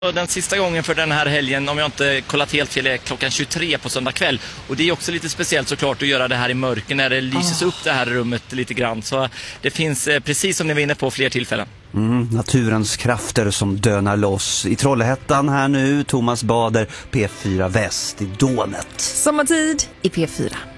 Den sista gången för den här helgen, om jag inte kollat helt fel, är klockan 23 på söndag kväll. Och det är också lite speciellt såklart att göra det här i mörker när det lyses upp det här rummet lite grann. Så det finns, precis som ni var inne på, fler tillfällen. Naturens krafter som dönar loss. I Trollhättan här nu, Thomas Bader, P4 Väst i Dånet. Sommartid i P4.